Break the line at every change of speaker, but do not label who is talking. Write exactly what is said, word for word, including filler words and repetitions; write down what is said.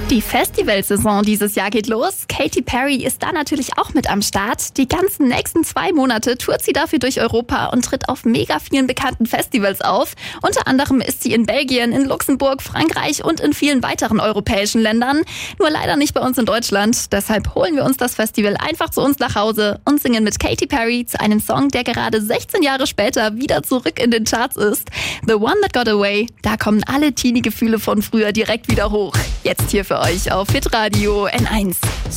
Die Festivalsaison dieses Jahr geht los. Katy Perry ist da natürlich auch mit am Start. Die ganzen nächsten zwei Monate tourt sie dafür durch Europa und tritt auf mega vielen bekannten Festivals auf. Unter anderem ist sie in Belgien, in Luxemburg, Frankreich und in vielen weiteren europäischen Ländern. Nur leider nicht bei uns in Deutschland. Deshalb holen wir uns das Festival einfach zu uns nach Hause und singen mit Katy Perry zu einem Song, der gerade sechzehn Jahre später wieder zurück in den Charts ist. The One That Got Away. Da kommen alle Teenie-Gefühle von früher direkt wieder hoch. Jetzt hier für euch auf Hitradio N eins.